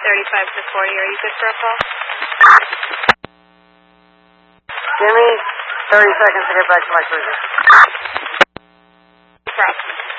35 to 40. Are you good for a call? Give me 30 seconds to get back to my cruiser. No problem.